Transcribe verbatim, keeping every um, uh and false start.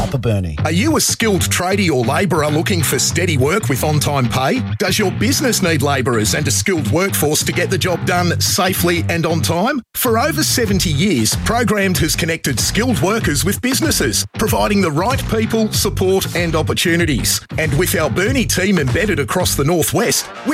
Upper Burnie. Are you a skilled tradie or labourer looking for steady work with on-time pay? Does your business need labourers and a skilled workforce to get the job done safely and on time? For over seventy years, Programmed has connected skilled workers with businesses, providing the right people, support and opportunities. And with our Burnie team embedded across the northwest, we're